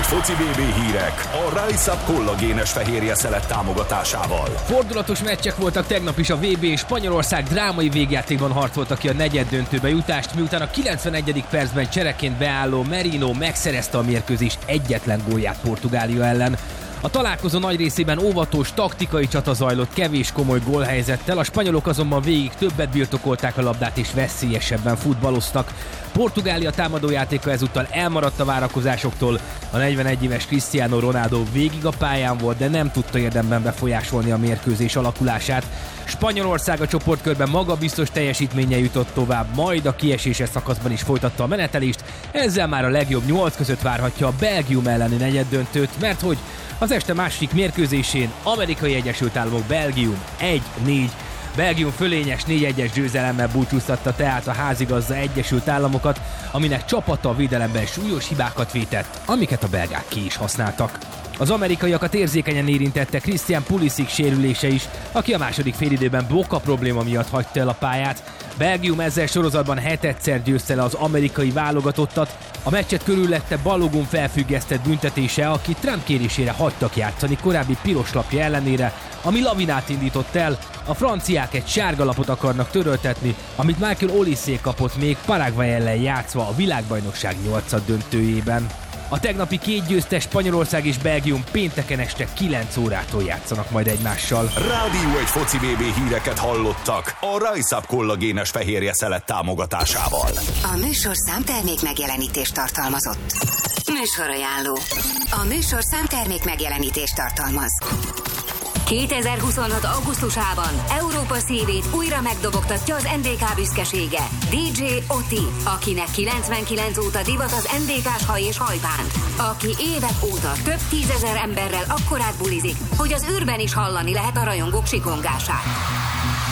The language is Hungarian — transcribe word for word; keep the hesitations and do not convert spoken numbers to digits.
foci vé bé hírek a Rise Up kollagénes fehérje szelet támogatásával. Fordulatos meccsek voltak tegnap is a vé bé, és Spanyolország drámai végjátékban harcolta ki a negyeddöntőbe jutást, miután a kilencvenegyedik percben csereként beálló Merino megszerezte a mérkőzés egyetlen gólját Portugália ellen. A találkozó nagy részében óvatos, taktikai csata zajlott kevés komoly gólhelyzettel, a spanyolok azonban végig többet birtokolták a labdát és veszélyesebben futballoztak. Portugália támadójátéka ezúttal elmaradt a várakozásoktól, a negyvenegy éves Cristiano Ronaldo végig a pályán volt, de nem tudta érdemben befolyásolni a mérkőzés alakulását. Spanyolország a csoportkörben magabiztos teljesítménnyel jutott tovább, majd a kieséses szakaszban is folytatta a menetelést, ezzel már a legjobb nyolc között várhatja a Belgium elleni negyeddöntőt, mert hogy az este második mérkőzésén Amerikai Egyesült Államok Belgium egy négy. Belgium fölényes négy egyes győzelemmel búcsúztatta tehát a házigazda Egyesült Államokat, aminek csapata a védelemben súlyos hibákat vétett, amiket a belgák ki is használtak. Az amerikaiakat érzékenyen érintette Christian Pulisic sérülése is, aki a második félidőben boka probléma miatt hagyta el a pályát. Belgium ezzel sorozatban hetedszer győzte le az amerikai válogatottat, a meccset körülötte Balogun felfüggesztett büntetése, aki Trump kérésére hagytak játszani korábbi piros lapja ellenére, ami lavinát indított el, a franciák egy sárga lapot akarnak töröltetni, amit Michael Olise kapott még Paraguay ellen játszva a világbajnokság nyolcad döntőjében. A tegnapi két győztes Spanyolország és Belgium pénteken este kilenc órától játszanak majd egymással. Rádió egy foci vé bé híreket hallottak a Rise Up kollagénes fehérje szelet támogatásával. A műsorszám termék megjelenítést tartalmazott. Műsorajánló. A műsorszám termék megjelenítést tartalmaz. kétezer-huszonhat. augusztusában Európa szívét újra megdobogtatja az en dé ká büszkesége, dé dzsé Oti, akinek kilencvenkilenc óta divat az en dé ká-s haj és hajbánt, aki évek óta több tízezer emberrel akkorát bulizik, hogy az űrben is hallani lehet a rajongók sikongását.